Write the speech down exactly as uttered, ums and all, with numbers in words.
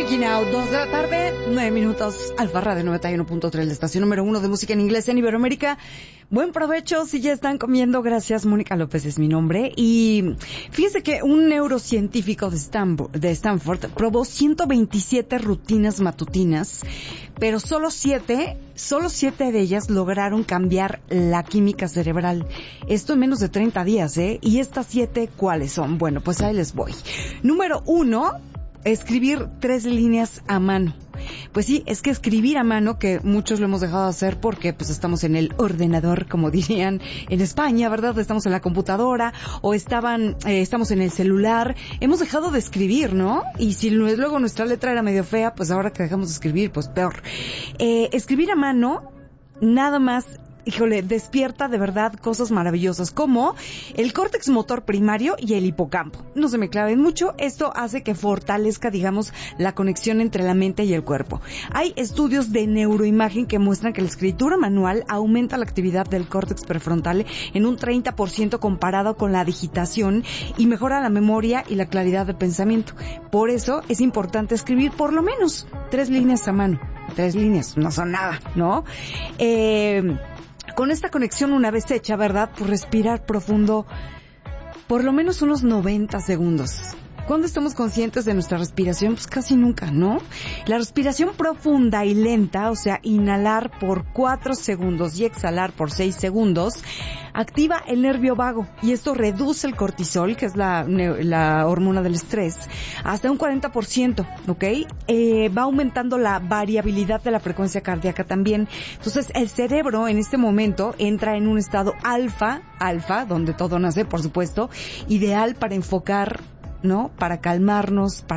Speaking Out, dos de la tarde, nueve minutos, Alfa Radio noventa y uno punto tres, la estación número uno de música en inglés en Iberoamérica. Buen provecho si ya están comiendo, gracias. Mónica López es mi nombre. Y fíjense que un neurocientífico de Stanford, de Stanford probó ciento veintisiete rutinas matutinas, pero solo siete, solo siete de ellas lograron cambiar la química cerebral. Esto en menos de treinta días, ¿eh? Y estas siete, ¿cuáles son? Bueno, pues ahí les voy. Número uno, escribir tres líneas a mano. Pues sí, es que escribir a mano, que muchos lo hemos dejado de hacer porque pues estamos en el ordenador, como dirían en España, ¿verdad? Estamos en la computadora o estaban, eh, estamos en el celular. Hemos dejado de escribir, ¿no? Y si luego nuestra letra era medio fea, pues ahora que dejamos de escribir, pues peor. Eh, escribir a mano, nada más, híjole, despierta de verdad cosas maravillosas como el córtex motor primario y el hipocampo. No se me claven mucho, esto hace que fortalezca, digamos, la conexión entre la mente y el cuerpo. Hay estudios de neuroimagen que muestran que la escritura manual aumenta la actividad del córtex prefrontal en un treinta por ciento comparado con la digitación y mejora la memoria y la claridad de pensamiento. Por eso es importante escribir por lo menos tres líneas a mano. Tres líneas, no son nada, ¿no? Eh... Con esta conexión una vez hecha, ¿verdad? Pues respirar profundo por lo menos unos noventa segundos. ¿Cuándo estamos conscientes de nuestra respiración? Pues casi nunca, ¿no? La respiración profunda y lenta, o sea, inhalar por cuatro segundos y exhalar por seis segundos, activa el nervio vago y esto reduce el cortisol, que es la, la hormona del estrés, hasta un cuarenta por ciento, ¿ok? Eh, va aumentando la variabilidad de la frecuencia cardíaca también. Entonces, el cerebro en este momento entra en un estado alfa, alfa, donde todo nace, por supuesto, ideal para enfocar, ¿no? Para calmarnos, para